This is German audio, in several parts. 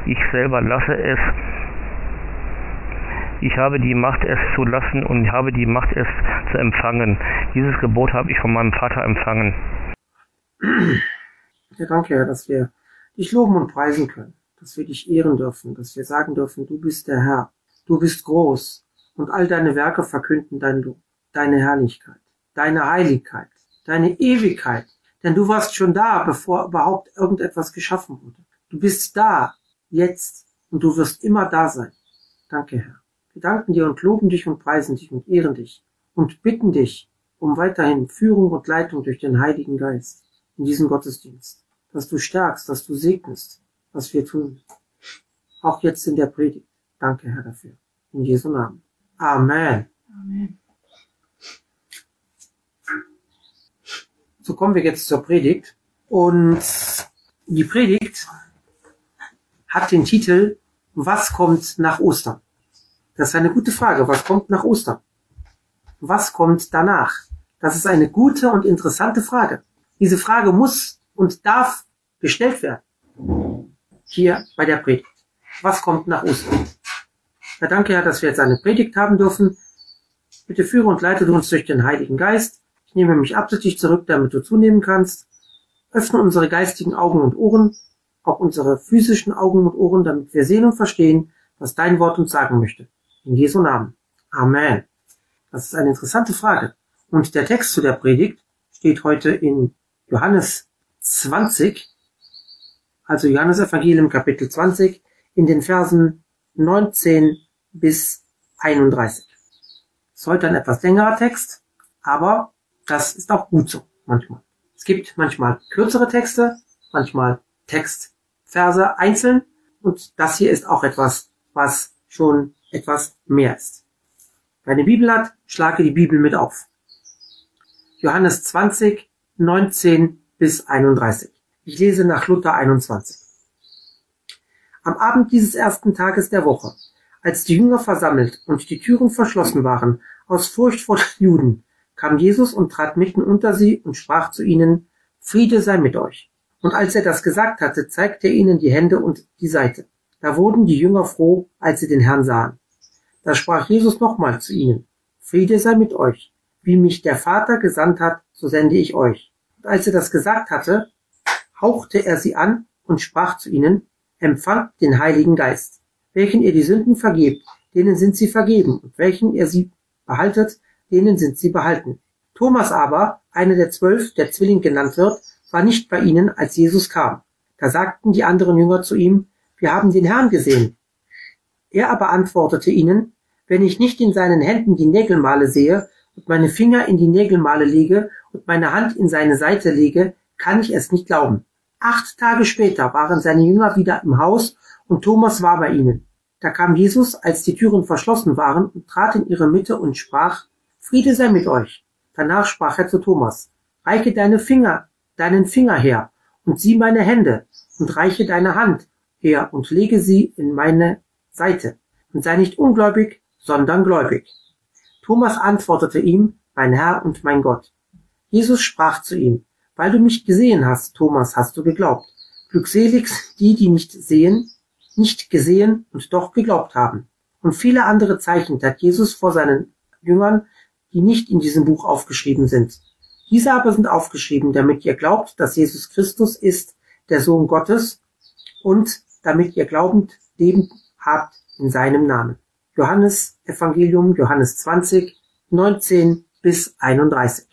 Ich selber lasse es. Ich habe die Macht, es zu lassen und habe die Macht, es zu empfangen. Dieses Gebot habe ich von meinem Vater empfangen. Ja, danke, Herr, dass wir dich loben und preisen können, dass wir dich ehren dürfen, dass wir sagen dürfen, du bist der Herr, du bist groß und all deine Werke verkünden dein Lob, deine Herrlichkeit, deine Heiligkeit, deine Ewigkeit. Denn du warst schon da, bevor überhaupt irgendetwas geschaffen wurde. Du bist da, jetzt, und du wirst immer da sein. Danke, Herr. Wir danken dir und loben dich und preisen dich und ehren dich und bitten dich um weiterhin Führung und Leitung durch den Heiligen Geist in diesem Gottesdienst, dass du stärkst, dass du segnest, was wir tun. Auch jetzt in der Predigt. Danke, Herr, dafür. In Jesu Namen. Amen. Amen. So kommen wir jetzt zur Predigt. Und die Predigt hat den Titel, was kommt nach Ostern? Das ist eine gute Frage. Was kommt nach Ostern? Was kommt danach? Das ist eine gute und interessante Frage. Diese Frage muss und darf gestellt werden. Hier bei der Predigt. Was kommt nach Ostern? Ja, danke, Herr, dass wir jetzt eine Predigt haben dürfen. Bitte führe und leite du uns durch den Heiligen Geist. Ich nehme mich absichtlich zurück, damit du zunehmen kannst. Öffne unsere geistigen Augen und Ohren, auch unsere physischen Augen und Ohren, damit wir sehen und verstehen, was dein Wort uns sagen möchte. In Jesu Namen. Amen. Das ist eine interessante Frage. Und der Text zu der Predigt steht heute in Johannes 20, also Johannes Evangelium Kapitel 20, in den Versen 19 bis 31. Ist heute ein etwas längerer Text, aber das ist auch gut so manchmal. Es gibt manchmal kürzere Texte, manchmal Textverse einzeln und das hier ist auch etwas, was schon etwas mehr ist. Wer eine Bibel hat, schlage die Bibel mit auf. Johannes 20, 19 bis 31. Ich lese nach Luther 21. Am Abend dieses ersten Tages der Woche, als die Jünger versammelt und die Türen verschlossen waren, aus Furcht vor den Juden, kam Jesus und trat mitten unter sie und sprach zu ihnen, Friede sei mit euch. Und als er das gesagt hatte, zeigte er ihnen die Hände und die Seite. Da wurden die Jünger froh, als sie den Herrn sahen. Da sprach Jesus nochmal zu ihnen, Friede sei mit euch. Wie mich der Vater gesandt hat, so sende ich euch. Und als er das gesagt hatte, hauchte er sie an und sprach zu ihnen, empfangt den Heiligen Geist. Welchen ihr die Sünden vergebt, denen sind sie vergeben, und welchen ihr sie behaltet, denen sind sie behalten. Thomas aber, einer der 12, der Zwilling genannt wird, war nicht bei ihnen, als Jesus kam. Da sagten die anderen Jünger zu ihm, wir haben den Herrn gesehen. Er aber antwortete ihnen, wenn ich nicht in seinen Händen die Nägelmale sehe und meine Finger in die Nägelmale lege und meine Hand in seine Seite lege, kann ich es nicht glauben. 8 Tage später waren seine Jünger wieder im Haus und Thomas war bei ihnen. Da kam Jesus, als die Türen verschlossen waren, und trat in ihre Mitte und sprach, Friede sei mit euch. Danach sprach er zu Thomas, reiche deinen Finger her und sieh meine Hände und reiche deine Hand her und lege sie in meine Seite und sei nicht ungläubig, sondern gläubig. Thomas antwortete ihm, mein Herr und mein Gott. Jesus sprach zu ihm, weil du mich gesehen hast, Thomas, hast du geglaubt. Glückselig die, die nicht gesehen und doch geglaubt haben. Und viele andere Zeichen tat Jesus vor seinen Jüngern, die nicht in diesem Buch aufgeschrieben sind. Diese aber sind aufgeschrieben, damit ihr glaubt, dass Jesus Christus ist, der Sohn Gottes, und damit ihr glaubend Leben habt in seinem Namen. Johannes Evangelium, Johannes 20, 19 bis 31.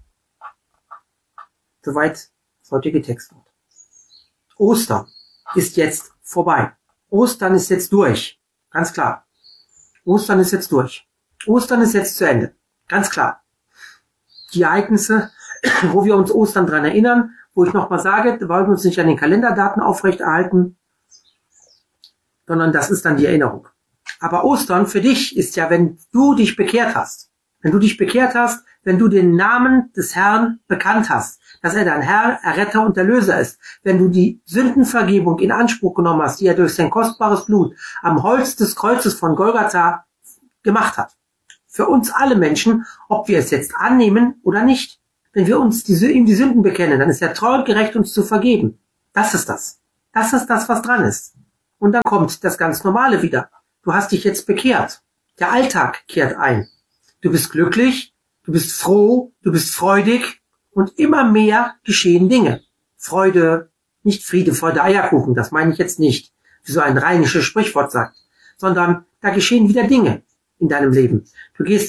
Soweit das heutige Textwort. Ostern ist jetzt vorbei. Ostern ist jetzt durch. Ganz klar. Ostern ist jetzt durch. Ostern ist jetzt zu Ende. Ganz klar. Die Ereignisse, wo wir uns Ostern dran erinnern, wo ich nochmal sage, wir wollen uns nicht an den Kalenderdaten aufrechterhalten, sondern das ist dann die Erinnerung. Aber Ostern für dich ist ja, wenn du dich bekehrt hast. Wenn du dich bekehrt hast, wenn du den Namen des Herrn bekannt hast, dass er dein Herr, Erretter und Erlöser ist. Wenn du die Sündenvergebung in Anspruch genommen hast, die er durch sein kostbares Blut am Holz des Kreuzes von Golgatha gemacht hat. Für uns alle Menschen, ob wir es jetzt annehmen oder nicht. Wenn wir uns ihm die Sünden bekennen, dann ist er treu und gerecht, uns zu vergeben. Das ist das. Das ist das, was dran ist. Und dann kommt das ganz Normale wieder. Du hast dich jetzt bekehrt. Der Alltag kehrt ein. Du bist glücklich, du bist froh, du bist freudig und immer mehr geschehen Dinge. Freude, nicht Friede, Freude, Eierkuchen, das meine ich jetzt nicht, wie so ein rheinisches Sprichwort sagt, sondern da geschehen wieder Dinge in deinem Leben. Du gehst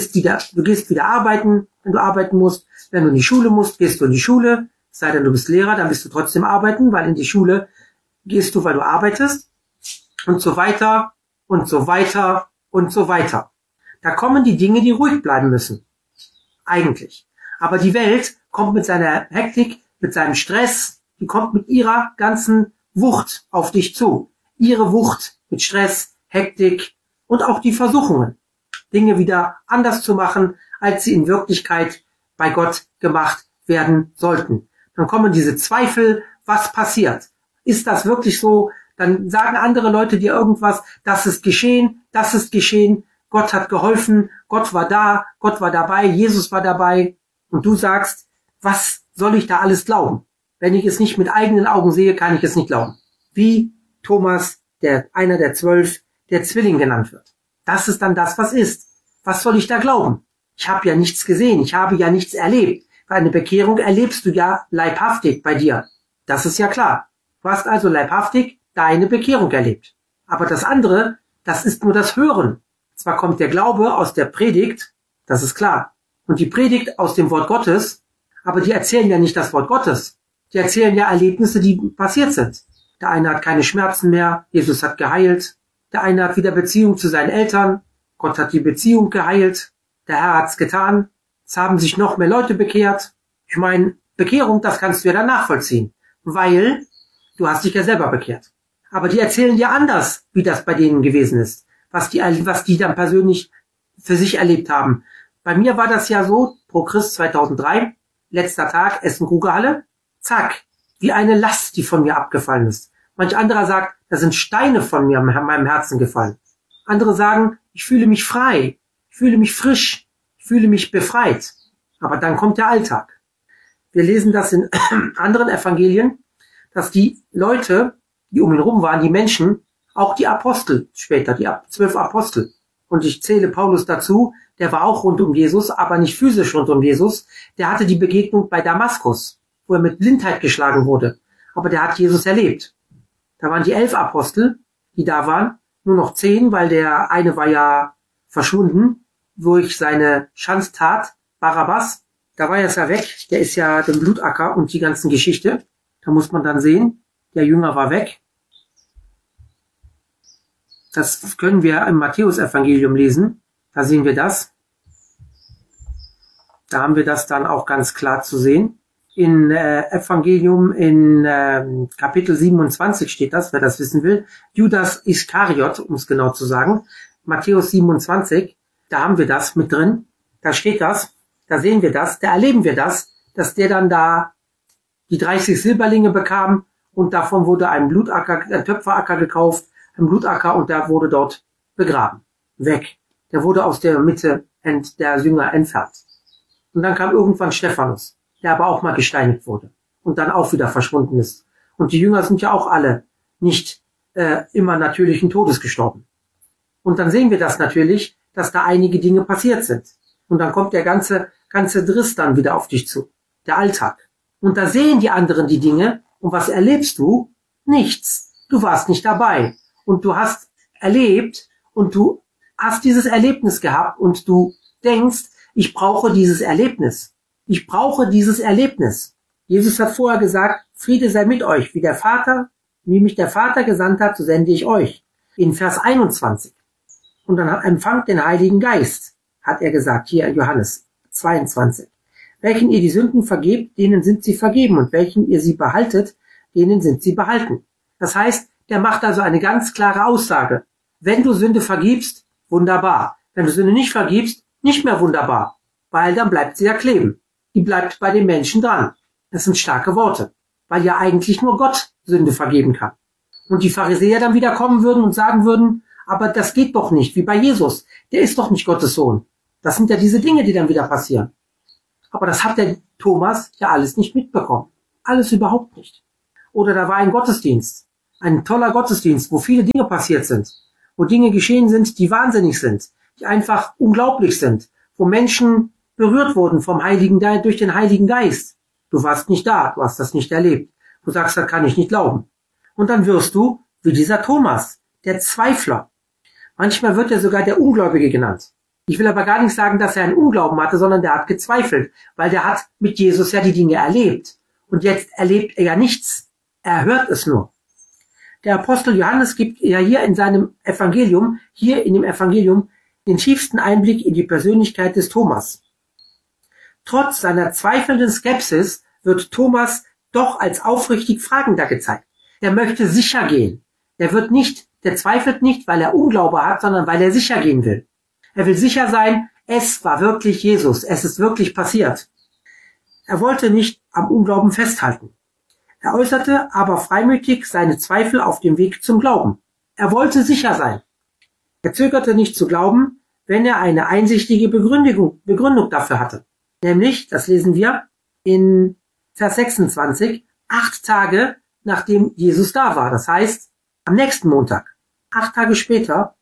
wieder arbeiten, wenn du arbeiten musst. Wenn du in die Schule musst, gehst du in die Schule. Es sei denn, du bist Lehrer, dann bist du trotzdem arbeiten, weil in die Schule gehst du, weil du arbeitest. Und so weiter und so weiter und so weiter. Da kommen die Dinge, die ruhig bleiben müssen. Eigentlich. Aber die Welt kommt mit seiner Hektik, mit seinem Stress, die kommt mit ihrer ganzen Wucht auf dich zu. Ihre Wucht mit Stress, Hektik und auch die Versuchungen, Dinge wieder anders zu machen, als sie in Wirklichkeit bei Gott gemacht werden sollten. Dann kommen diese Zweifel, was passiert? Ist das wirklich so? Dann sagen andere Leute dir irgendwas, das ist geschehen, Gott hat geholfen, Gott war da, Gott war dabei, Jesus war dabei. Und du sagst, was soll ich da alles glauben? Wenn ich es nicht mit eigenen Augen sehe, kann ich es nicht glauben. Wie Thomas, einer der 12, der Zwilling genannt wird. Das ist dann das, was ist. Was soll ich da glauben? Ich habe ja nichts gesehen, ich habe ja nichts erlebt. Weil eine Bekehrung erlebst du ja leibhaftig bei dir. Das ist ja klar. Du hast also leibhaftig deine Bekehrung erlebt. Aber das andere, das ist nur das Hören. Zwar kommt der Glaube aus der Predigt, das ist klar. Und die Predigt aus dem Wort Gottes, aber die erzählen ja nicht das Wort Gottes. Die erzählen ja Erlebnisse, die passiert sind. Der eine hat keine Schmerzen mehr, Jesus hat geheilt. Der eine hat wieder Beziehung zu seinen Eltern, Gott hat die Beziehung geheilt. Der Herr hat's getan. Es haben sich noch mehr Leute bekehrt. Ich meine, Bekehrung, das kannst du ja dann nachvollziehen. Weil du hast dich ja selber bekehrt. Aber die erzählen ja anders, wie das bei denen gewesen ist. Was die dann persönlich für sich erlebt haben. Bei mir war das ja so, Pro Christ 2003, letzter Tag, Essen-Krugerhalle, zack, wie eine Last, die von mir abgefallen ist. Manch anderer sagt, da sind Steine von mir, meinem Herzen gefallen. Andere sagen, ich fühle mich frei, ich fühle mich frisch, ich fühle mich befreit. Aber dann kommt der Alltag. Wir lesen das in anderen Evangelien, dass die Leute, die um ihn rum waren, die Menschen, auch die Apostel später, die 12 Apostel. Und ich zähle Paulus dazu, der war auch rund um Jesus, aber nicht physisch rund um Jesus. Der hatte die Begegnung bei Damaskus, wo er mit Blindheit geschlagen wurde. Aber der hat Jesus erlebt. Da waren die 11 Apostel, die da waren, nur noch 10, weil der eine war ja verschwunden durch seine Schandtat, Barabbas. Da war er ja weg, der ist ja dem Blutacker und die ganzen Geschichte. Da muss man dann sehen, der Jünger war weg. Das können wir im Matthäus-Evangelium lesen. Da sehen wir das. Da haben wir das dann auch ganz klar zu sehen. In Evangelium in Kapitel 27 steht das, wer das wissen will. Judas Iskariot, um es genau zu sagen. Matthäus 27, da haben wir das mit drin. Da steht das, da sehen wir das, da erleben wir das, dass der dann da die 30 Silberlinge bekam und davon wurde ein Töpferacker gekauft, ein Blutacker und der wurde dort begraben. Weg. Der wurde aus der Mitte der Jünger entfernt. Und dann kam irgendwann Stephanus, der aber auch mal gesteinigt wurde und dann auch wieder verschwunden ist. Und die Jünger sind ja auch alle nicht immer natürlichen Todes gestorben. Und dann sehen wir das natürlich, dass da einige Dinge passiert sind. Und dann kommt der ganze Driss dann wieder auf dich zu. Der Alltag. Und da sehen die anderen die Dinge. Und was erlebst du? Nichts. Du warst nicht dabei. Und du hast erlebt und du hast dieses Erlebnis gehabt und du denkst, ich brauche dieses Erlebnis. Ich brauche dieses Erlebnis. Jesus hat vorher gesagt, Friede sei mit euch, wie mich der Vater gesandt hat, so sende ich euch. In Vers 21. Und dann empfangt den Heiligen Geist, hat er gesagt, hier Johannes 22. Welchen ihr die Sünden vergebt, denen sind sie vergeben. Und welchen ihr sie behaltet, denen sind sie behalten. Das heißt, der macht also eine ganz klare Aussage. Wenn du Sünde vergibst, wunderbar. Wenn du Sünde nicht vergibst, nicht mehr wunderbar. Weil dann bleibt sie ja kleben. Die bleibt bei den Menschen dran. Das sind starke Worte. Weil ja eigentlich nur Gott Sünde vergeben kann. Und die Pharisäer dann wieder kommen würden und sagen würden, aber das geht doch nicht, wie bei Jesus. Der ist doch nicht Gottes Sohn. Das sind ja diese Dinge, die dann wieder passieren. Aber das hat der Thomas ja alles nicht mitbekommen. Alles überhaupt nicht. Oder da war ein Gottesdienst. ein toller Gottesdienst, wo viele Dinge passiert sind, wo Dinge geschehen sind, die wahnsinnig sind, die einfach unglaublich sind, wo Menschen berührt wurden durch den Heiligen Geist. Du warst nicht da, du hast das nicht erlebt. Du sagst, das kann ich nicht glauben. Und dann wirst du wie dieser Thomas, der Zweifler. Manchmal wird er sogar der Ungläubige genannt. Ich will aber gar nicht sagen, dass er einen Unglauben hatte, sondern der hat gezweifelt, weil der hat mit Jesus ja die Dinge erlebt. Und jetzt erlebt er ja nichts. Er hört es nur. Der Apostel Johannes gibt ja hier in dem Evangelium, den tiefsten Einblick in die Persönlichkeit des Thomas. Trotz seiner zweifelnden Skepsis wird Thomas doch als aufrichtig Fragender gezeigt. Der möchte sicher gehen. Der zweifelt nicht, weil er Unglaube hat, sondern weil er sicher gehen will. Er will sicher sein, es war wirklich Jesus, es ist wirklich passiert. Er wollte nicht am Unglauben festhalten. Er äußerte aber freimütig seine Zweifel auf dem Weg zum Glauben. Er wollte sicher sein. Er zögerte nicht zu glauben, wenn er eine einsichtige Begründung dafür hatte. Nämlich, das lesen wir in Vers 26, 8 Tage nachdem Jesus da war. Das heißt, am nächsten Montag. 8 Tage später,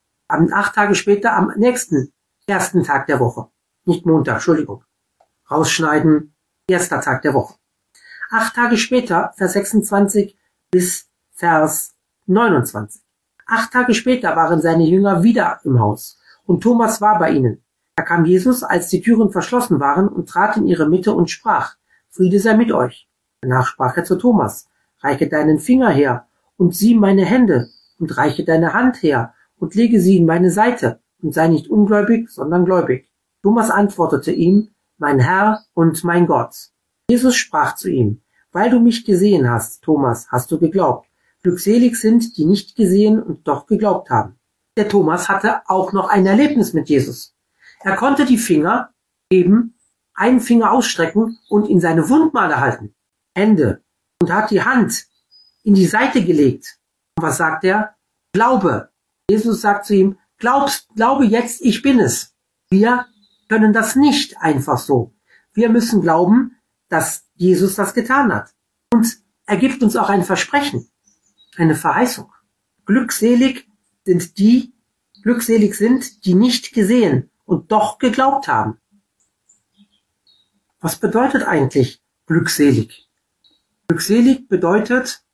am nächsten ersten Tag der Woche. Nicht Montag, Entschuldigung. Rausschneiden, erster Tag der Woche. 8 Tage später, Vers 26 bis Vers 29. 8 Tage später waren seine Jünger wieder im Haus und Thomas war bei ihnen. Da kam Jesus, als die Türen verschlossen waren, und trat in ihre Mitte und sprach, Friede sei mit euch. Danach sprach er zu Thomas, reiche deinen Finger her und sieh meine Hände und reiche deine Hand her und lege sie in meine Seite und sei nicht ungläubig, sondern gläubig. Thomas antwortete ihm, mein Herr und mein Gott. Jesus sprach zu ihm, weil du mich gesehen hast, Thomas, hast du geglaubt. Glückselig sind, die nicht gesehen und doch geglaubt haben. Der Thomas hatte auch noch ein Erlebnis mit Jesus. Er konnte die Finger eben, einen Finger ausstrecken und in seine Wundmale halten, Hände, und hat die Hand in die Seite gelegt. Und was sagt er? Glaube. Jesus sagt zu ihm, glaube jetzt, ich bin es. Wir können das nicht einfach so. Wir müssen glauben, dass Jesus das getan hat. Und er gibt uns auch ein Versprechen, eine Verheißung. Glückselig sind, die nicht gesehen und doch geglaubt haben. Was bedeutet eigentlich glückselig? Glückselig bedeutet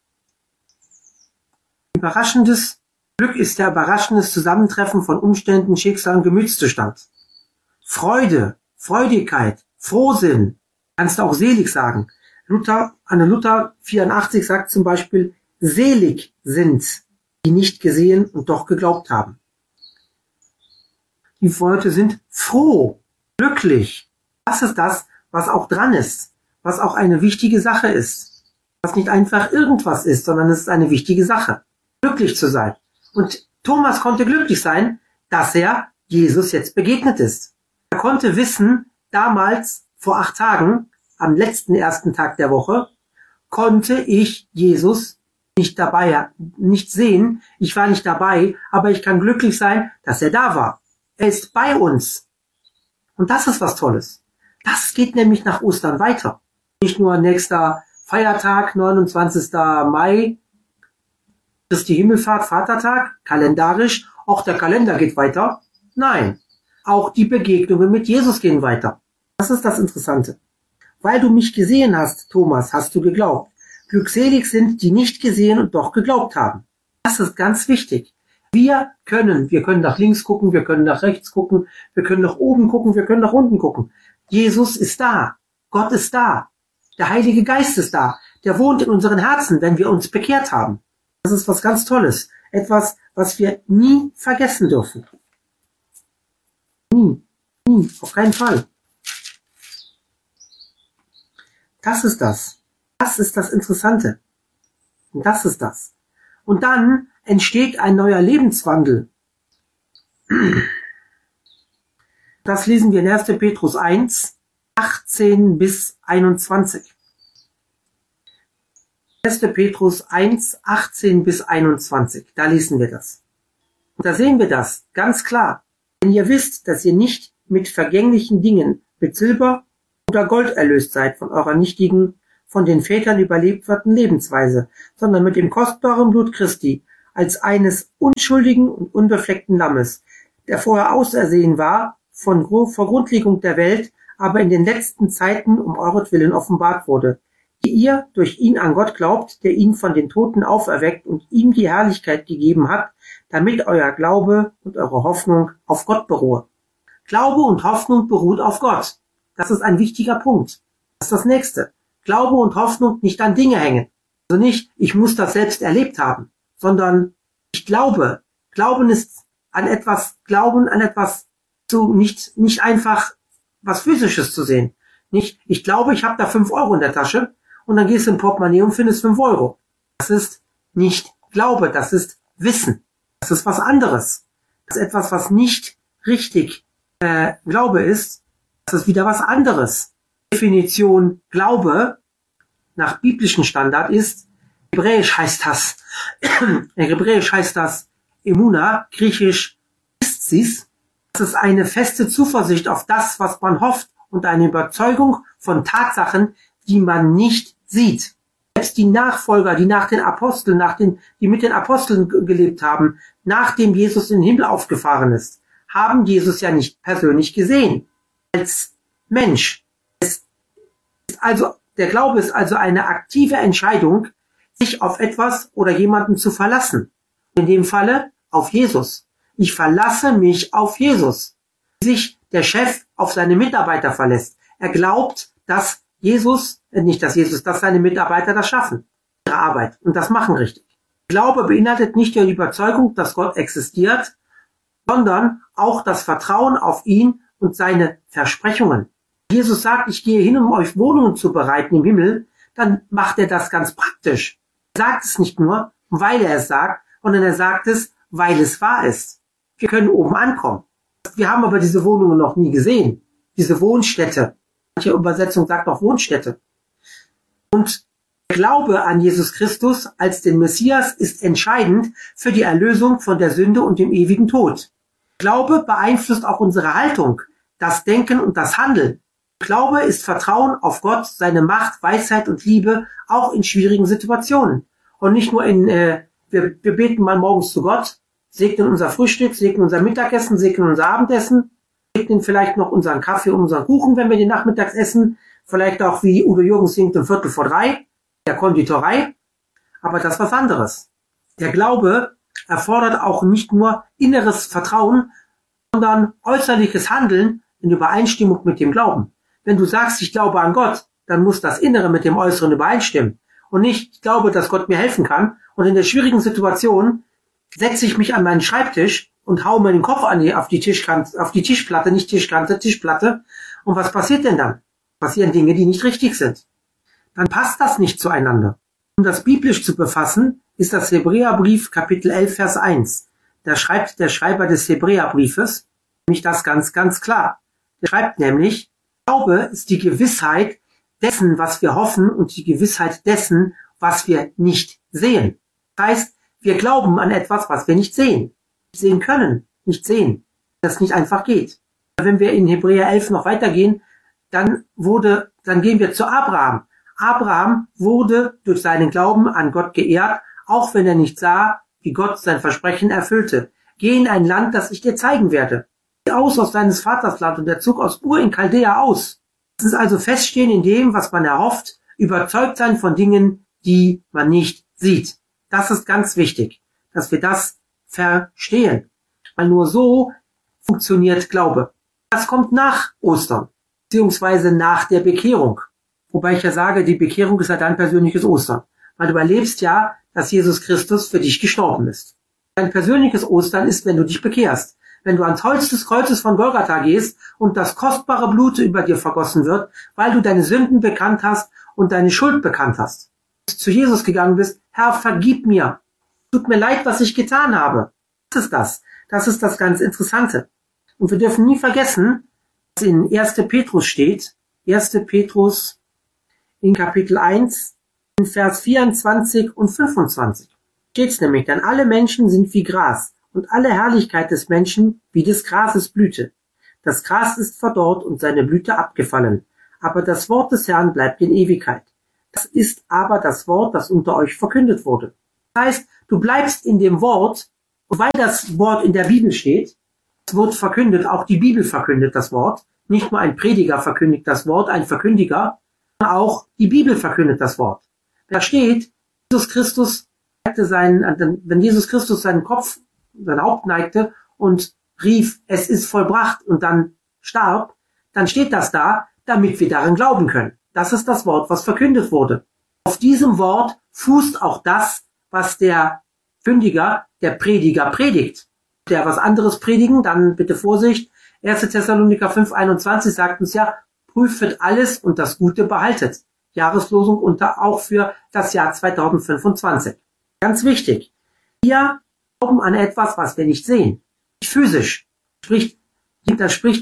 Glück ist der überraschendes Zusammentreffen von Umständen, Schicksal und Gemütszustand. Freude, Freudigkeit, Frohsinn, kannst du auch selig sagen. Anne Luther 84 sagt zum Beispiel, selig sind, die nicht gesehen und doch geglaubt haben. Die Worte sind froh, glücklich. Das ist das, was auch dran ist, was auch eine wichtige Sache ist. Was nicht einfach irgendwas ist, sondern es ist eine wichtige Sache, glücklich zu sein. Und Thomas konnte glücklich sein, dass er Jesus jetzt begegnet ist. Er konnte wissen, damals, vor 8 Tagen, am letzten ersten Tag der Woche, konnte ich Jesus nicht sehen. Ich war nicht dabei, aber ich kann glücklich sein, dass er da war. Er ist bei uns. Und das ist was Tolles. Das geht nämlich nach Ostern weiter. Nicht nur nächster Feiertag, 29. Mai, Christi Himmelfahrt, Vatertag, kalendarisch, auch der Kalender geht weiter. Nein, auch die Begegnungen mit Jesus gehen weiter. Das ist das Interessante. Weil du mich gesehen hast, Thomas, hast du geglaubt. Glückselig sind, die nicht gesehen und doch geglaubt haben. Das ist ganz wichtig. Wir können nach links gucken, wir können nach rechts gucken, wir können nach oben gucken, wir können nach unten gucken. Jesus ist da. Gott ist da. Der Heilige Geist ist da. Der wohnt in unseren Herzen, wenn wir uns bekehrt haben. Das ist was ganz Tolles. Etwas, was wir nie vergessen dürfen. Nie. Auf keinen Fall. Das ist das. Das ist das Interessante. Und das ist das. Und dann entsteht ein neuer Lebenswandel. Das lesen wir in 1. Petrus 1, 18 bis 21. 1. Petrus 1, 18 bis 21. Da lesen wir das. Und da sehen wir das ganz klar. Denn ihr wisst, dass ihr nicht mit vergänglichen Dingen, mit Silber oder Gold erlöst seid von eurer nichtigen, von den Vätern überlieferten Lebensweise, sondern mit dem kostbaren Blut Christi, als eines unschuldigen und unbefleckten Lammes, der vorher ausersehen war, vor Grundlegung der Welt, aber in den letzten Zeiten um euretwillen offenbart wurde, die ihr durch ihn an Gott glaubt, der ihn von den Toten auferweckt und ihm die Herrlichkeit gegeben hat, damit euer Glaube und eure Hoffnung auf Gott beruhe. Glaube und Hoffnung beruht auf Gott. Das ist ein wichtiger Punkt. Das ist das Nächste. Glaube und Hoffnung nicht an Dinge hängen. Also nicht, ich muss das selbst erlebt haben, sondern ich glaube. Glauben ist Glauben an etwas zu, nicht einfach was Physisches zu sehen. Nicht, ich glaube, ich habe da 5 Euro in der Tasche und dann gehst du im Portemonnaie und findest 5 Euro. Das ist nicht Glaube, das ist Wissen. Das ist was anderes. Das ist etwas, was nicht richtig Glaube ist. Das ist wieder was anderes. Definition Glaube nach biblischen Standard ist, hebräisch heißt das Emuna, griechisch Pistis. Das ist eine feste Zuversicht auf das, was man hofft und eine Überzeugung von Tatsachen, die man nicht sieht. Selbst die Nachfolger, die nach den Aposteln, die mit den Aposteln gelebt haben, nachdem Jesus in den Himmel aufgefahren ist, haben Jesus ja nicht persönlich gesehen. Als Mensch. Der Glaube ist also eine aktive Entscheidung, sich auf etwas oder jemanden zu verlassen. In dem Falle auf Jesus. Ich verlasse mich auf Jesus. Wie sich der Chef auf seine Mitarbeiter verlässt. Er glaubt, dass seine Mitarbeiter das schaffen. Ihre Arbeit. Und das machen richtig. Glaube beinhaltet nicht nur die Überzeugung, dass Gott existiert, sondern auch das Vertrauen auf ihn und seine Versprechungen. Jesus sagt, ich gehe hin, um euch Wohnungen zu bereiten im Himmel, dann macht er das ganz praktisch. Er sagt es nicht nur, weil er es sagt, sondern er sagt es, weil es wahr ist. Wir können oben ankommen. Wir haben aber diese Wohnungen noch nie gesehen. Diese Wohnstätte. Manche Übersetzung sagt auch Wohnstätte. Und der Glaube an Jesus Christus als den Messias ist entscheidend für die Erlösung von der Sünde und dem ewigen Tod. Glaube beeinflusst auch unsere Haltung, das Denken und das Handeln. Glaube ist Vertrauen auf Gott, seine Macht, Weisheit und Liebe, auch in schwierigen Situationen. Und nicht nur wir beten mal morgens zu Gott, segnen unser Frühstück, segnen unser Mittagessen, segnen unser Abendessen, segnen vielleicht noch unseren Kaffee und unseren Kuchen, wenn wir den nachmittags essen, vielleicht auch wie Udo Jürgens singt um 2:45, der Konditorei, aber das ist was anderes. Der Glaube erfordert auch nicht nur inneres Vertrauen, sondern äußerliches Handeln in Übereinstimmung mit dem Glauben. Wenn du sagst, ich glaube an Gott, dann muss das Innere mit dem Äußeren übereinstimmen. Und nicht, ich glaube, dass Gott mir helfen kann und in der schwierigen Situation setze ich mich an meinen Schreibtisch und haue mir den Kopf auf die Tischplatte, nicht Tischkante, Tischplatte. Und was passiert denn dann? Passieren Dinge, die nicht richtig sind. Dann passt das nicht zueinander. Um das biblisch zu befassen, ist das Hebräerbrief Kapitel 11, Vers 1. Da schreibt der Schreiber des Hebräerbriefes nämlich das ganz, ganz klar. Er schreibt nämlich, Glaube ist die Gewissheit dessen, was wir hoffen und die Gewissheit dessen, was wir nicht sehen. Das heißt, wir glauben an etwas, was wir nicht sehen. Nicht sehen können, nicht sehen. Das nicht einfach geht. Wenn wir in Hebräer 11 noch weitergehen, dann gehen wir zu Abraham. Abraham wurde durch seinen Glauben an Gott geehrt, auch wenn er nicht sah, wie Gott sein Versprechen erfüllte. Geh in ein Land, das ich dir zeigen werde. Geh aus deines Vaters Land, und er zog aus Ur in Chaldea aus. Es ist also feststehen in dem, was man erhofft, überzeugt sein von Dingen, die man nicht sieht. Das ist ganz wichtig, dass wir das verstehen. Weil nur so funktioniert Glaube. Das kommt nach Ostern, beziehungsweise nach der Bekehrung. Wobei ich ja sage, die Bekehrung ist ja dein persönliches Ostern. Weil du erlebst ja, dass Jesus Christus für dich gestorben ist. Dein persönliches Ostern ist, wenn du dich bekehrst. Wenn du ans Holz des Kreuzes von Golgatha gehst und das kostbare Blut über dir vergossen wird, weil du deine Sünden bekannt hast und deine Schuld bekannt hast. Zu Jesus gegangen bist, Herr, vergib mir. Tut mir leid, was ich getan habe. Was ist das? Das ist das ganz Interessante. Und wir dürfen nie vergessen, was in 1. Petrus steht. 1. Petrus in Kapitel 1, in Vers 24 und 25. Steht's nämlich, denn alle Menschen sind wie Gras und alle Herrlichkeit des Menschen wie des Grases Blüte. Das Gras ist verdorrt und seine Blüte abgefallen, aber das Wort des Herrn bleibt in Ewigkeit. Das ist aber das Wort, das unter euch verkündet wurde. Das heißt, du bleibst in dem Wort, und weil das Wort in der Bibel steht, es wird verkündet, auch die Bibel verkündet das Wort. Nicht nur ein Prediger verkündigt das Wort, ein Verkündiger, sondern auch die Bibel verkündet das Wort. Da steht, Jesus Christus wenn Jesus Christus seinen Kopf, sein Haupt neigte und rief, es ist vollbracht und dann starb, dann steht das da, damit wir daran glauben können. Das ist das Wort, was verkündet wurde. Auf diesem Wort fußt auch das, was der Kündiger, der Prediger predigt. Der was anderes predigen, dann bitte Vorsicht. 1. Thessaloniker 5,21 sagt uns ja, prüfet alles und das Gute behaltet. Jahreslosung auch für das Jahr 2025. Ganz wichtig. Wir glauben an etwas, was wir nicht sehen. Nicht physisch. Das spricht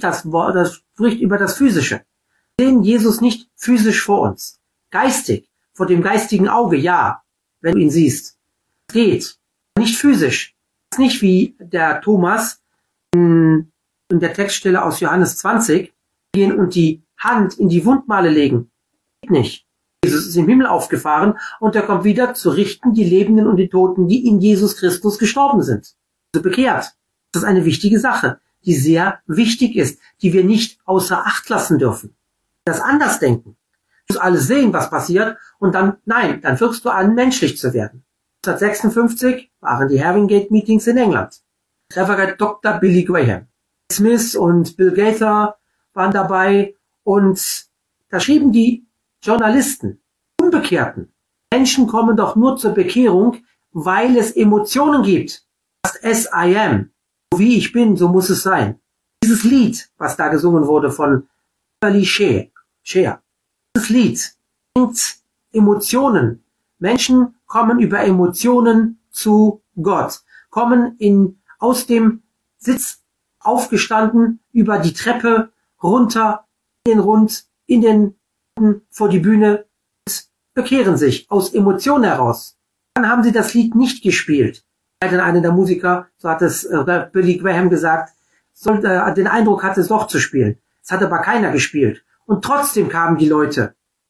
über das Physische. Wir sehen Jesus nicht physisch vor uns. Geistig. Vor dem geistigen Auge, ja. Wenn du ihn siehst. Es geht. Nicht physisch. Es ist nicht wie der Thomas in der Textstelle aus Johannes 20 gehen und die Hand in die Wundmale legen. Geht nicht. Jesus ist im Himmel aufgefahren und er kommt wieder zu richten die Lebenden und die Toten, die in Jesus Christus gestorben sind. Also bekehrt. Das ist eine wichtige Sache, die sehr wichtig ist, die wir nicht außer Acht lassen dürfen. Das anders denken. Du musst alles sehen, was passiert und dann wirkst du an, menschlich zu werden. 1956 waren die Haringey Meetings in England. Reverend Dr. Billy Graham, Smith und Bill Gaither waren dabei und da schrieben die Journalisten, Unbekehrten, Menschen kommen doch nur zur Bekehrung, weil es Emotionen gibt. As I am, so wie ich bin, so muss es sein. Dieses Lied, was da gesungen wurde von Beverly Share, dieses Lied bringt Emotionen. Menschen kommen über Emotionen zu Gott, kommen aus dem Sitz aufgestanden, über die Treppe runter, vor die Bühne, bekehren sich aus Emotionen heraus. Dann haben sie das Lied nicht gespielt. Dann einer der Musiker, so hat es Billy Graham gesagt, den Eindruck hatte es doch zu spielen. Es hat aber keiner gespielt. Und trotzdem kamen die Leute.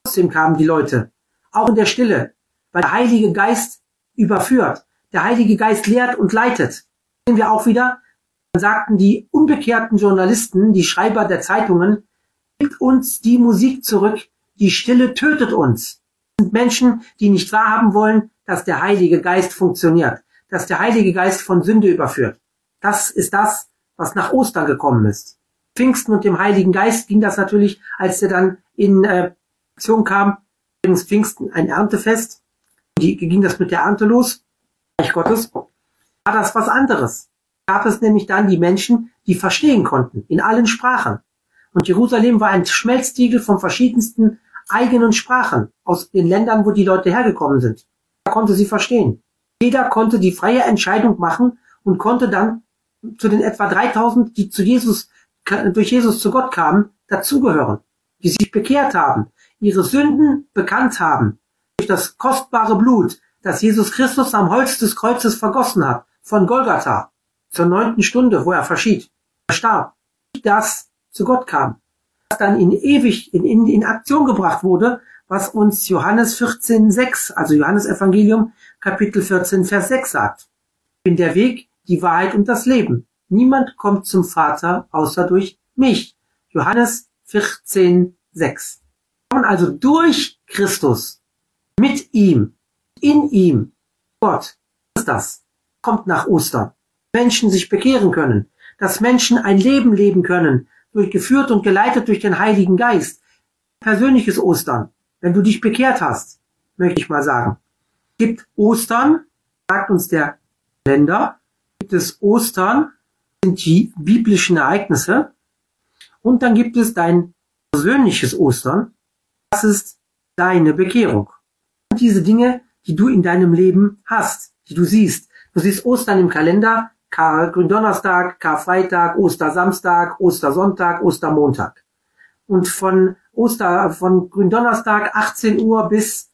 Auch in der Stille. Weil der Heilige Geist überführt. Der Heilige Geist lehrt und leitet. Sehen wir auch wieder, dann sagten die unbekehrten Journalisten, die Schreiber der Zeitungen, gibt uns die Musik zurück, die Stille tötet uns. Das sind Menschen, die nicht wahrhaben wollen, dass der Heilige Geist funktioniert, dass der Heilige Geist von Sünde überführt. Das ist das, was nach Ostern gekommen ist. Pfingsten und dem Heiligen Geist ging das natürlich, als er dann in Aktion kam, übrigens Pfingsten ein Erntefest, ging das mit der Ernte los, Reich Gottes, war das was anderes. Gab es nämlich dann die Menschen, die verstehen konnten, in allen Sprachen. Und Jerusalem war ein Schmelztiegel von verschiedensten eigenen Sprachen aus den Ländern, wo die Leute hergekommen sind. Da konnte sie verstehen. Jeder konnte die freie Entscheidung machen und konnte dann zu den etwa 3000, die durch Jesus zu Gott kamen, dazugehören, die sich bekehrt haben, ihre Sünden bekannt haben, durch das kostbare Blut, das Jesus Christus am Holz des Kreuzes vergossen hat, von Golgatha, zur 9. Stunde, wo er verschied, er starb, das zu Gott kam, das dann in Aktion gebracht wurde, was uns Johannes 14,6, also Johannes Evangelium, Kapitel 14, Vers 6 sagt. Ich bin der Weg, die Wahrheit und das Leben. Niemand kommt zum Vater, außer durch mich. Johannes 14,6. Wir kommen also durch Christus, mit ihm, in ihm, Gott. Was ist das? Kommt nach Ostern. Menschen sich bekehren können, dass Menschen ein Leben leben können, geführt und geleitet durch den Heiligen Geist. Persönliches Ostern, wenn du dich bekehrt hast, möchte ich mal sagen. Gibt Ostern, sagt uns der Kalender, gibt es Ostern, sind die biblischen Ereignisse, und dann gibt es dein persönliches Ostern, das ist deine Bekehrung. Und diese Dinge, die du in deinem Leben hast, die du siehst. Du siehst Ostern im Kalender, Gründonnerstag, Karfreitag, Ostersamstag, Ostersonntag, Ostermontag. Und von Gründonnerstag 18 Uhr bis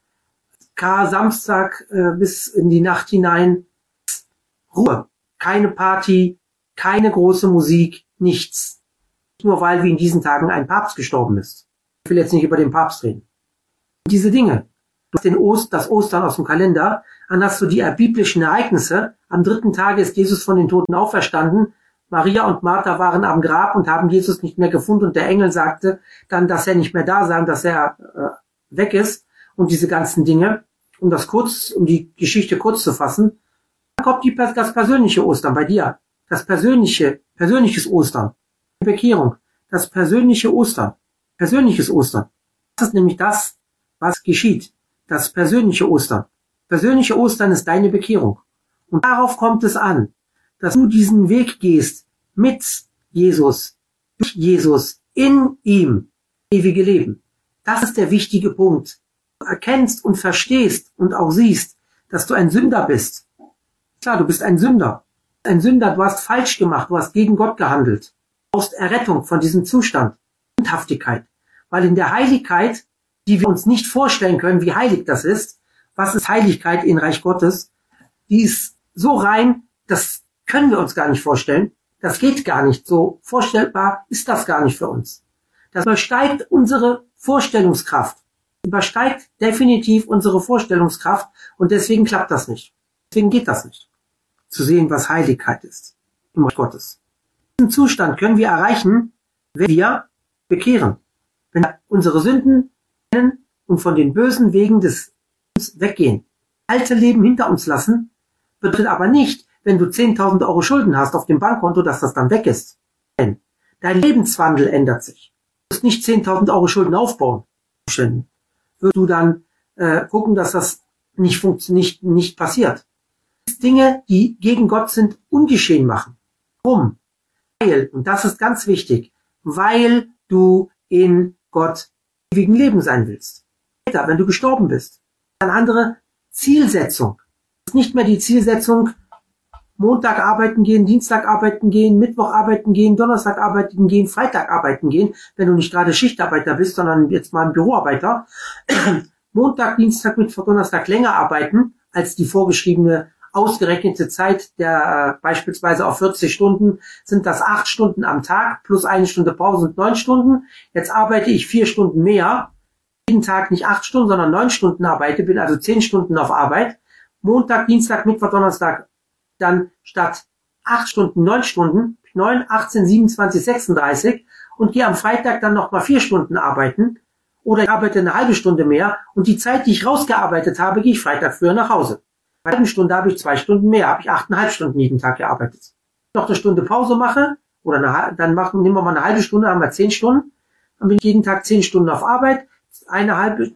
Samstag bis in die Nacht hinein Ruhe. Keine Party, keine große Musik, nichts. Nur weil wie in diesen Tagen ein Papst gestorben ist. Ich will jetzt nicht über den Papst reden. Diese Dinge. Du hast das Ostern aus dem Kalender, dann hast du die biblischen Ereignisse. Am 3. Tag ist Jesus von den Toten auferstanden. Maria und Martha waren am Grab und haben Jesus nicht mehr gefunden und der Engel sagte dann, dass er nicht mehr da sei, dass er weg ist und diese ganzen Dinge. Um die Geschichte kurz zu fassen, dann kommt das persönliche Ostern bei dir. Das persönliches Ostern. Die Bekehrung. Das persönliche Ostern. Persönliches Ostern. Das ist nämlich das, was geschieht. Das persönliche Ostern. Persönliche Ostern ist deine Bekehrung. Und darauf kommt es an, dass du diesen Weg gehst mit Jesus, durch Jesus, in ihm, ewige Leben. Das ist der wichtige Punkt. Du erkennst und verstehst und auch siehst, dass du ein Sünder bist. Klar, du bist ein Sünder. Ein Sünder, du hast falsch gemacht, du hast gegen Gott gehandelt. Du brauchst Errettung von diesem Zustand. Sündhaftigkeit. Weil in der Heiligkeit, die wir uns nicht vorstellen können, wie heilig das ist, was ist Heiligkeit in Reich Gottes, die ist so rein, das können wir uns gar nicht vorstellen. Das geht gar nicht. So vorstellbar ist das gar nicht für uns. Das übersteigt unsere Vorstellungskraft. Übersteigt definitiv unsere Vorstellungskraft und deswegen klappt das nicht. Deswegen geht das nicht. Zu sehen, was Heiligkeit ist im Reich Gottes. Diesen Zustand können wir erreichen, wenn wir bekehren. Wenn wir unsere Sünden kennen und von den bösen Wegen des Lebens weggehen. Alte Leben hinter uns lassen, bedeutet aber nicht, wenn du 10.000 Euro Schulden hast auf dem Bankkonto, dass das dann weg ist. Denn dein Lebenswandel ändert sich. Du musst nicht 10.000 Euro Schulden aufbauen. Wirst du dann gucken, dass das nicht passiert. Dinge, die gegen Gott sind, ungeschehen machen. Warum? Weil, und das ist ganz wichtig, weil du in Gott ewigen Leben sein willst. Später, wenn du gestorben bist, eine andere Zielsetzung. Es ist nicht mehr die Zielsetzung, Montag arbeiten gehen, Dienstag arbeiten gehen, Mittwoch arbeiten gehen, Donnerstag arbeiten gehen, Freitag arbeiten gehen, wenn du nicht gerade Schichtarbeiter bist, sondern jetzt mal ein Büroarbeiter. Montag, Dienstag, Mittwoch, Donnerstag länger arbeiten als die vorgeschriebene ausgerechnete Zeit, der beispielsweise auf 40 Stunden sind das 8 Stunden am Tag plus 1 Stunde Pause sind 9 Stunden. Jetzt arbeite ich 4 Stunden mehr. Jeden Tag nicht 8 Stunden, sondern 9 Stunden arbeite, bin also 10 Stunden auf Arbeit. Montag, Dienstag, Mittwoch, Donnerstag dann statt 8 Stunden 9 Stunden, 9, 18, 27, 36 und gehe am Freitag dann nochmal 4 Stunden arbeiten oder ich arbeite eine halbe Stunde mehr und die Zeit, die ich rausgearbeitet habe, gehe ich Freitag früher nach Hause. Bei einer halben Stunde habe ich 2 Stunden mehr, habe ich 8,5 Stunden jeden Tag gearbeitet. Noch eine Stunde Pause mache oder nehmen wir mal eine halbe Stunde, haben wir 10 Stunden, dann bin ich jeden Tag 10 Stunden auf Arbeit, eine halbe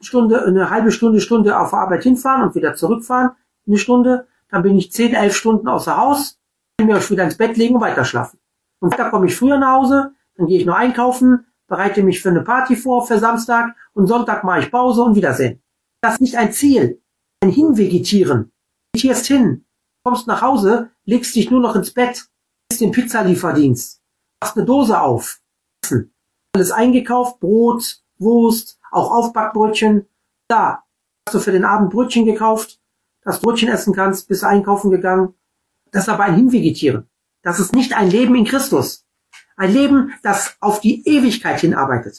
Stunde auf Arbeit hinfahren und wieder zurückfahren, eine Stunde, dann bin ich 10, 11 Stunden außer Haus, kann mir wieder ins Bett legen und weiter schlafen. Und da komme ich früher nach Hause, dann gehe ich noch einkaufen, bereite mich für eine Party vor für Samstag und Sonntag mache ich Pause und Wiedersehen. Das ist nicht ein Ziel, ein Hinvegetieren. Du vegetierst hin, kommst nach Hause, legst dich nur noch ins Bett, gehst den Pizzalieferdienst, machst eine Dose auf, Essen. Alles eingekauft, Brot, Wurst, auch Aufbackbrötchen. Da hast du für den Abend Brötchen gekauft, dass du Brötchen essen kannst, bist einkaufen gegangen. Das ist aber ein Hinvegetieren. Das ist nicht ein Leben in Christus. Ein Leben, das auf die Ewigkeit hinarbeitet.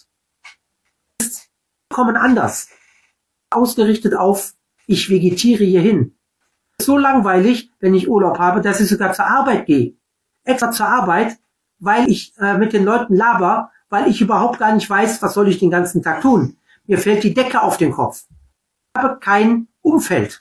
Das ist vollkommen anders. Ausgerichtet auf, ich vegetiere hierhin. Es ist so langweilig, wenn ich Urlaub habe, dass ich sogar zur Arbeit gehe. Extra zur Arbeit, weil ich mit den Leuten laber, weil ich überhaupt gar nicht weiß, was soll ich den ganzen Tag tun. Mir fällt die Decke auf den Kopf. Ich habe kein Umfeld.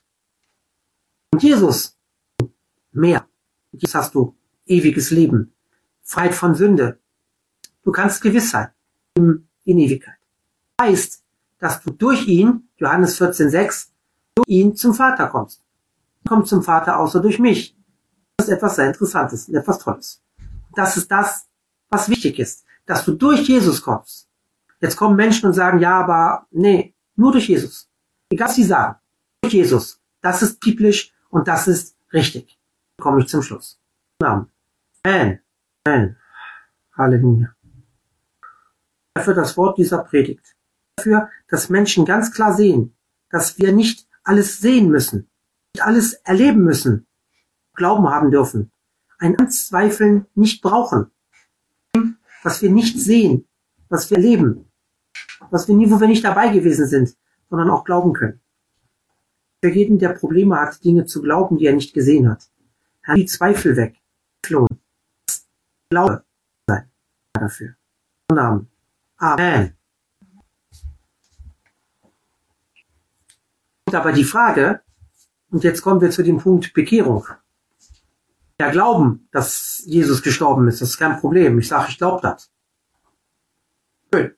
Und Jesus, mehr. Jetzt hast du ewiges Leben. Freiheit von Sünde. Du kannst gewiss sein. In Ewigkeit. Das heißt, dass du durch ihn, Johannes 14,6, durch ihn zum Vater kommst. Du kommst zum Vater außer durch mich. Das ist etwas sehr Interessantes, etwas Tolles. Das ist das, was wichtig ist. Dass du durch Jesus kommst. Jetzt kommen Menschen und sagen, ja, aber nee, nur durch Jesus. Egal was sie sagen. Durch Jesus. Das ist biblisch und das ist richtig. Komme ich zum Schluss. Amen. Amen. Halleluja. Für das Wort dieser Predigt. Dafür, dass Menschen ganz klar sehen, dass wir nicht alles sehen müssen, nicht alles erleben müssen, Glauben haben dürfen, ein Anzweifeln nicht brauchen, was wir nicht sehen, was wir erleben, wo wir nicht dabei gewesen sind, sondern auch glauben können. Für jeden, der Probleme hat, Dinge zu glauben, die er nicht gesehen hat. Die Zweifel weg. Glaube sein dafür. Namen. Amen. Und aber die Frage, und jetzt kommen wir zu dem Punkt Bekehrung. Ja, glauben, dass Jesus gestorben ist, das ist kein Problem. Ich sage, ich glaube das. Schön.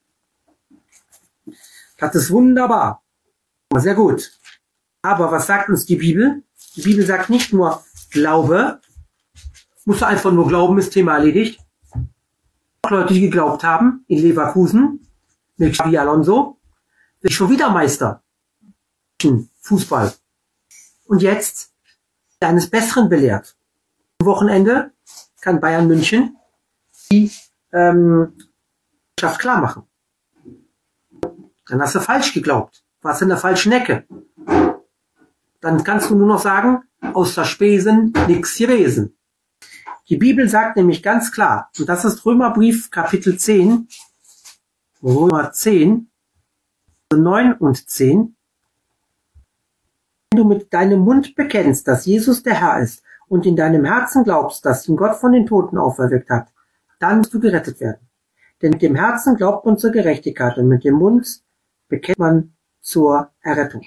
Das ist wunderbar. Sehr gut. Aber was sagt uns die Bibel? Die Bibel sagt nicht nur Glaube, musst du einfach nur glauben, ist Thema erledigt. Auch Leute, die geglaubt haben, in Leverkusen, mit Xabi Alonso, ist schon wieder Meister. Fußball. Und jetzt eines Besseren belehrt. Am Wochenende kann Bayern München die Schaft klar machen. Dann hast du falsch geglaubt. Warst in der falschen Ecke. Dann kannst du nur noch sagen, aus der Spesen nix gewesen. Die Bibel sagt nämlich ganz klar, und das ist Römerbrief Kapitel 10, Römer 10, 9 und 10, wenn du mit deinem Mund bekennst, dass Jesus der Herr ist und in deinem Herzen glaubst, dass ihn Gott von den Toten auferweckt hat, dann wirst du gerettet werden. Denn mit dem Herzen glaubt man zur Gerechtigkeit und mit dem Mund bekennt man zur Errettung.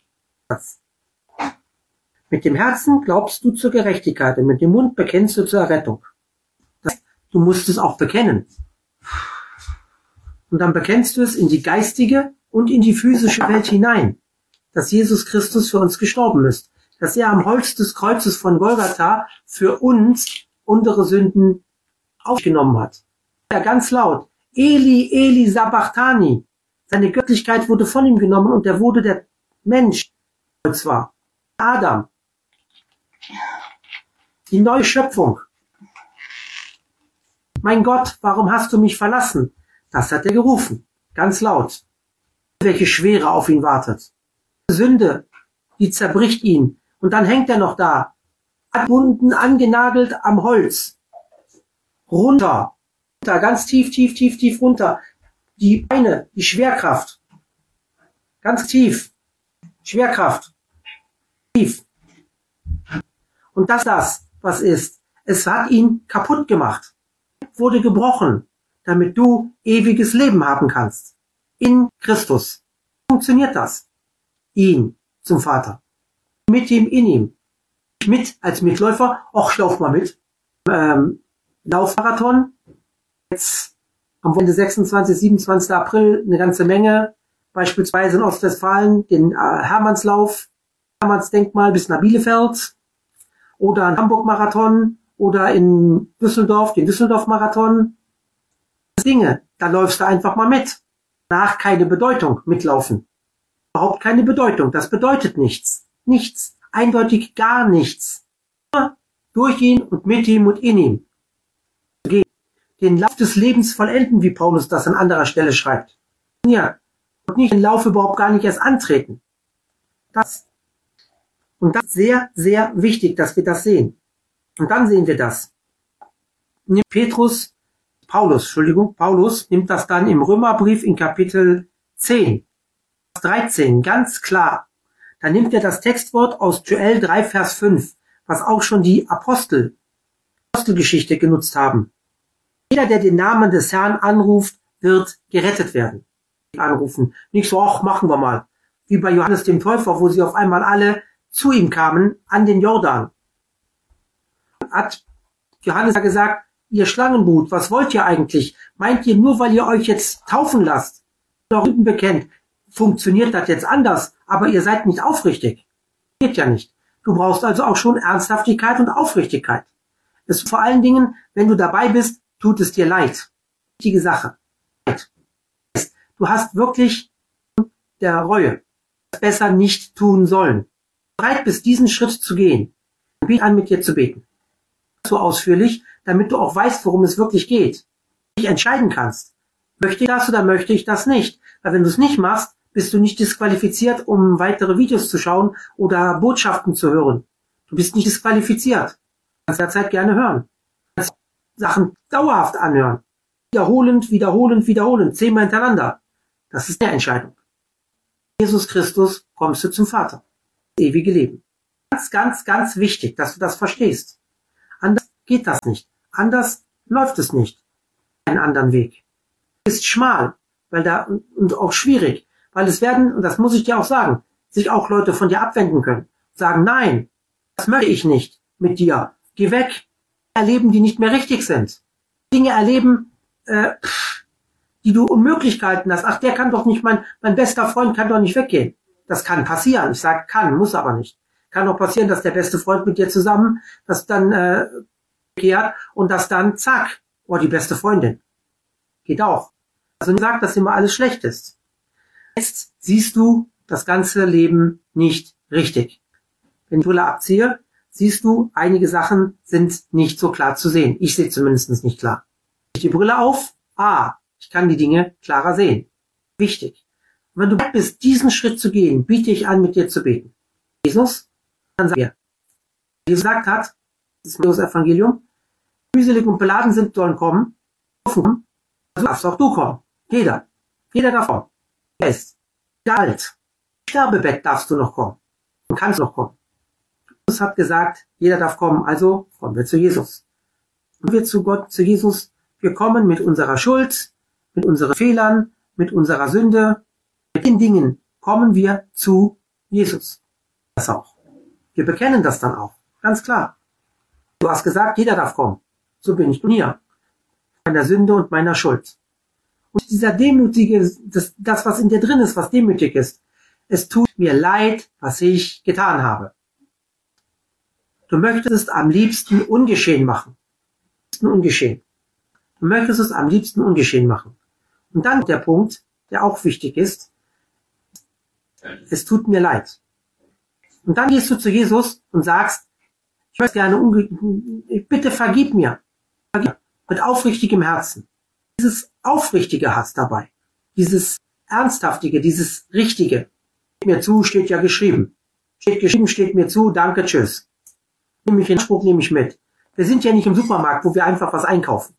Mit dem Herzen glaubst du zur Gerechtigkeit und mit dem Mund bekennst du zur Errettung. Du musst es auch bekennen. Und dann bekennst du es in die geistige und in die physische Welt hinein, dass Jesus Christus für uns gestorben ist, dass er am Holz des Kreuzes von Golgatha für uns unsere Sünden aufgenommen hat. Ja, ganz laut, Eli, Eli, Sabachthani. Seine Göttlichkeit wurde von ihm genommen und er wurde der Mensch, und zwar Adam. Die neue Schöpfung. Mein Gott, warum hast du mich verlassen? Das hat er gerufen, ganz laut. Welche Schwere auf ihn wartet. Sünde, die zerbricht ihn. Und dann hängt er noch da, abgebunden, angenagelt am Holz. Runter, ganz tief, tief, tief, tief runter. Die Beine, die Schwerkraft. Ganz tief. Schwerkraft. Tief. Und das, was ist. Es hat ihn kaputt gemacht. Wurde gebrochen, damit du ewiges Leben haben kannst. In Christus. Funktioniert das? Ihn zum Vater. Mit ihm, in ihm. Mit als Mitläufer. Och, ich lauf mal mit. Laufmarathon. Jetzt am Wochenende 26, 27. April eine ganze Menge. Beispielsweise in Ostwestfalen den Hermannslauf, Hermannsdenkmal bis nach Bielefeld. Oder ein Hamburg-Marathon. Oder in Düsseldorf, den Düsseldorf-Marathon. Dinge, da läufst du einfach mal mit. Nach keine Bedeutung mitlaufen. Überhaupt keine Bedeutung. Das bedeutet nichts. Nichts. Eindeutig gar nichts. Nur durch ihn und mit ihm und in ihm. Den Lauf des Lebens vollenden, wie Paulus das an anderer Stelle schreibt. Ja. Und nicht den Lauf überhaupt gar nicht erst antreten. Und das ist sehr, sehr wichtig, dass wir das sehen. Und dann sehen wir das. Paulus nimmt das dann im Römerbrief in Kapitel 10, 13, ganz klar. Da nimmt er das Textwort aus Joel 3, Vers 5, was auch schon die Apostelgeschichte genutzt haben. Jeder, der den Namen des Herrn anruft, wird gerettet werden. Anrufen. Nicht so, ach, machen wir mal. Wie bei Johannes dem Täufer, wo sie auf einmal alle zu ihm kamen, an den Jordan. Hat Johannes gesagt, ihr Schlangenbrut, was wollt ihr eigentlich? Meint ihr nur, weil ihr euch jetzt taufen lasst, oder Sünden bekennt, funktioniert das jetzt anders, aber ihr seid nicht aufrichtig? Geht ja nicht. Du brauchst also auch schon Ernsthaftigkeit und Aufrichtigkeit. Es vor allen Dingen, wenn du dabei bist, tut es dir leid. Wichtige Sache. Du hast wirklich der Reue besser nicht tun sollen. Bereit bist, diesen Schritt zu gehen. Biete an, mit dir zu beten. So ausführlich, damit du auch weißt, worum es wirklich geht. Dich entscheiden kannst. Möchte ich das oder möchte ich das nicht? Weil wenn du es nicht machst, bist du nicht disqualifiziert, um weitere Videos zu schauen oder Botschaften zu hören. Du bist nicht disqualifiziert. Du kannst derzeit gerne hören. Du kannst Sachen dauerhaft anhören. Wiederholend, wiederholend, wiederholend. 10-mal hintereinander. Das ist eine Entscheidung. Jesus Christus kommst du zum Vater. das ewige Leben. Ganz, ganz, ganz wichtig, dass du das verstehst. Anders geht das nicht. Anders läuft es nicht. Einen anderen Weg. Ist schmal, weil da, und auch schwierig, weil es werden, und das muss ich dir auch sagen, sich auch Leute von dir abwenden können. Sagen, nein, das möchte ich nicht mit dir. Geh weg. Erleben, die nicht mehr richtig sind. Dinge erleben, die du Unmöglichkeiten hast. Ach, der kann doch nicht, mein bester Freund kann doch nicht weggehen. Das kann passieren. Ich sage kann, muss aber nicht. Kann auch passieren, dass der beste Freund mit dir zusammen, das dann kehrt und das dann, zack, oh, die beste Freundin. Geht auch. Also nicht sagt, dass immer alles schlecht ist. Jetzt siehst du das ganze Leben nicht richtig. Wenn ich die Brille abziehe, siehst du, einige Sachen sind nicht so klar zu sehen. Ich sehe zumindest nicht klar. Ich die Brille auf, ich kann die Dinge klarer sehen. Wichtig. Und wenn du bereit bist, diesen Schritt zu gehen, biete ich an, mit dir zu beten. Jesus, dann sag mir, Jesus gesagt hat, das ist das Evangelium, mühselig und beladen sind, sollen kommen, also darfst auch du kommen. Jeder darf kommen. Er ist alt. Sterbebett darfst du noch kommen. Du kannst noch kommen. Jesus hat gesagt, jeder darf kommen, also kommen wir zu Jesus. Und wir zu Gott, zu Jesus, wir kommen mit unserer Schuld, mit unseren Fehlern, mit unserer Sünde, mit den Dingen kommen wir zu Jesus. Das auch. Wir bekennen das dann auch, ganz klar. Du hast gesagt, jeder darf kommen. So bin ich hier. Meiner Sünde und meiner Schuld. Und dieser demütige, das was in dir drin ist, was demütig ist, es tut mir leid, was ich getan habe. Du möchtest es am liebsten ungeschehen machen. Ungeschehen. Du möchtest es am liebsten ungeschehen machen. Und dann der Punkt, der auch wichtig ist, es tut mir leid. Und dann gehst du zu Jesus und sagst, ich möchte gerne, bitte vergib mir. Vergib mir. Mit aufrichtigem Herzen. Dieses aufrichtige Hass dabei. Dieses ernsthaftige, dieses richtige. Steht mir zu, steht ja geschrieben. Steht geschrieben, steht mir zu, danke, tschüss. Nehme ich in Anspruch, nehme ich mit. Wir sind ja nicht im Supermarkt, wo wir einfach was einkaufen.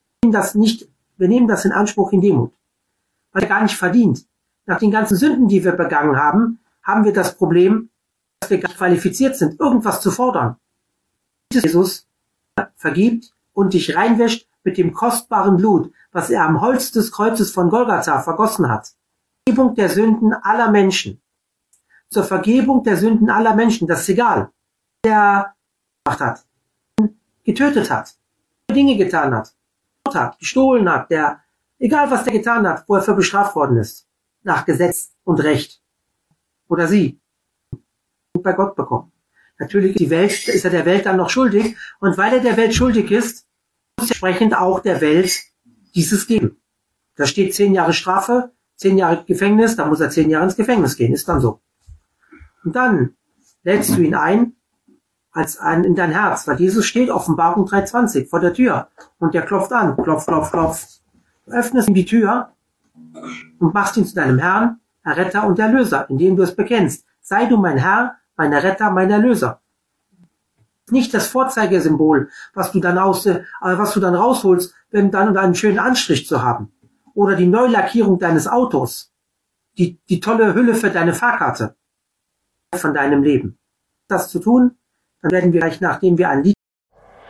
Wir nehmen das in Anspruch in Demut. Weil er gar nicht verdient. Nach den ganzen Sünden, die wir begangen haben, haben wir das Problem, dass wir gar nicht qualifiziert sind, irgendwas zu fordern. Jesus vergibt und dich reinwäscht mit dem kostbaren Blut, was er am Holz des Kreuzes von Golgatha vergossen hat. Vergebung der Sünden aller Menschen. Zur Vergebung der Sünden aller Menschen, das ist egal. Der gemacht hat, getötet hat, Dinge getan hat, gestohlen hat, egal was der getan hat, wo er für bestraft worden ist, nach Gesetz und Recht. Oder sie. Und bei Gott bekommen. Natürlich ist er der Welt dann noch schuldig, und weil er der Welt schuldig ist, muss er entsprechend auch der Welt dieses geben. Da steht 10 Jahre Strafe, 10 Jahre Gefängnis, da muss er 10 Jahre ins Gefängnis gehen, ist dann so. Und dann lädst du ihn ein, in dein Herz, weil Jesus steht, Offenbarung 3,20, vor der Tür, und der klopft an, klopf, klopf, klopf. Du öffnest ihm die Tür und machst ihn zu deinem Herrn, Erretter und Erlöser, indem du es bekennst. Sei du mein Herr, mein Erretter, mein Erlöser. Nicht das Vorzeigesymbol, was du dann rausholst, um dann einen schönen Anstrich zu haben. Oder die Neulackierung deines Autos. Die tolle Hülle für deine Fahrkarte. Von deinem Leben. Das zu tun, dann werden wir gleich, nachdem wir ein Lied